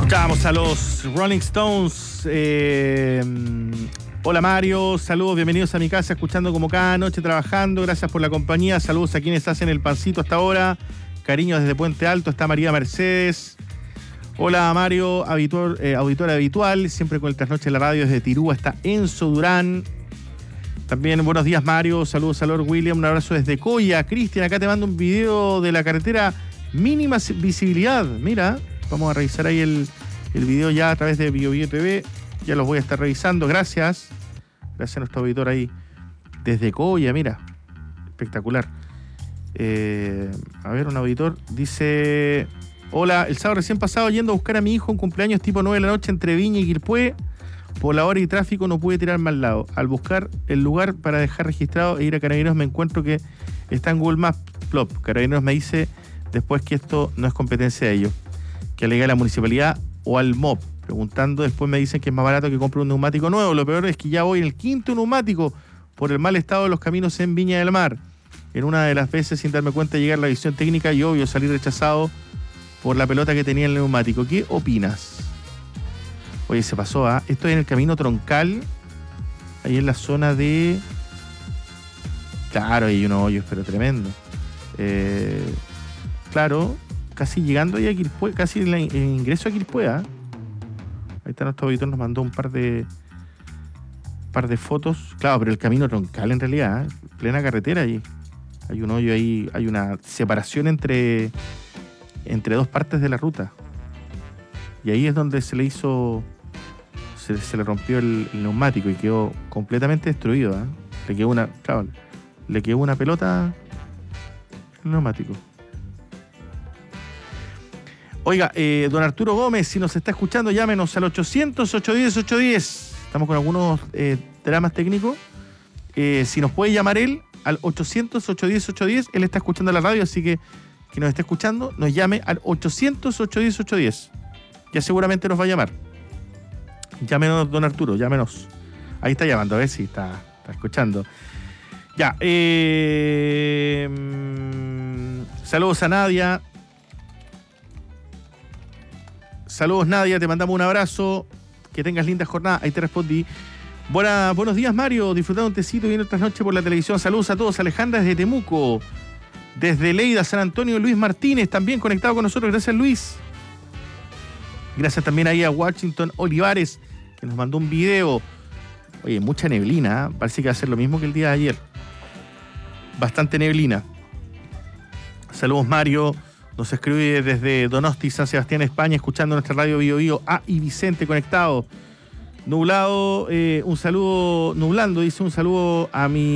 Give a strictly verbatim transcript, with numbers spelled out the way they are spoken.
Escuchamos a los Rolling Stones. Eh, hola Mario, saludos, bienvenidos a mi casa, escuchando como cada noche, trabajando. Gracias por la compañía, saludos a quienes hacen el pancito hasta ahora. Cariños desde Puente Alto, está María Mercedes. Hola Mario, auditor, eh, auditora habitual, siempre con el trasnoche en la radio desde Tirúa, está Enzo Durán. También buenos días Mario, saludos a Lord William, un abrazo desde Coya. Cristian, acá te mando un video de la carretera mínima visibilidad. Mira, vamos a revisar ahí el, el video ya a través de BioBio T V. Ya los voy a estar revisando, gracias. Gracias a nuestro auditor ahí desde Coya, mira, espectacular. Eh, a ver, un auditor dice: hola, el sábado recién pasado yendo a buscar a mi hijo en cumpleaños tipo nueve de la noche entre Viña y Quilpué. Por la hora y tráfico no pude tirarme al lado. Al buscar el lugar para dejar registrado e ir a Carabineros me encuentro que está en Google Maps. Plop. Carabineros me dice después que esto no es competencia de ellos, que alegue a la municipalidad o al M O P. Preguntando, después me dicen que es más barato que compre un neumático nuevo. Lo peor es que ya voy en el quinto neumático por el mal estado de los caminos en Viña del Mar. En una de las veces, sin darme cuenta, llegar a la visión técnica y obvio salir rechazado por la pelota que tenía el neumático. ¿Qué opinas? Oye, se pasó, ¿ah? ¿eh? Esto es en el camino Troncal, ahí en la zona de... Claro, hay unos hoyos, pero tremendo. Eh, claro, casi llegando ahí a Quilpué, casi en el ingreso a Quilpué, ¿ah? ¿eh? Ahí está nuestro auditor, nos mandó un par de par de fotos. Claro, pero el camino Troncal en realidad, ¿eh? Plena carretera ahí. Hay un hoyo ahí, hay una separación entre, entre dos partes de la ruta. Y ahí es donde se le hizo... Se, se le rompió el, el neumático y quedó completamente destruido, ¿eh? Le quedó una... Claro, le quedó una pelota el neumático. Oiga, eh, don Arturo Gómez, si nos está escuchando, llámenos al ochocientos, ochocientos diez, ochocientos diez. Estamos con algunos eh, dramas técnicos. Eh, si nos puede llamar él al ochocientos, ochocientos diez, ochocientos diez. Él está escuchando la radio, así que que nos esté escuchando, nos llame al ochocientos, ochocientos diez, ochocientos diez. Ya seguramente nos va a llamar. Llámenos, don Arturo, llámenos. Ahí está llamando, a ver si está, está escuchando. Ya, eh, saludos a Nadia. Saludos, Nadia, te mandamos un abrazo. Que tengas linda jornada. Ahí te respondí. Buena, buenos días, Mario. Disfrutando un tecito y viendo esta noche por la televisión. Saludos a todos. Alejandra desde Temuco. Desde Leida, San Antonio, Luis Martínez, también conectado con nosotros. Gracias, Luis. Gracias también ahí a Washington Olivares, que nos mandó un video. Oye, mucha neblina, ¿eh? Parece que va a ser lo mismo que el día de ayer. Bastante neblina. Saludos, Mario. Nos escribe desde Donosti, San Sebastián, España, escuchando nuestra radio Bio Bio. Ah, y Vicente conectado. Nublado, eh, un saludo, nublando, dice un saludo a mi